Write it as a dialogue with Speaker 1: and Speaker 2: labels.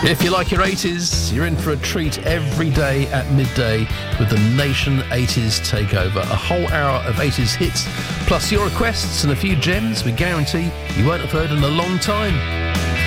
Speaker 1: If you like your 80s, you're in for a treat every day at midday with the Nation 80s Takeover. A whole hour of 80s hits, plus your requests and a few gems we guarantee you won't have heard in a long time.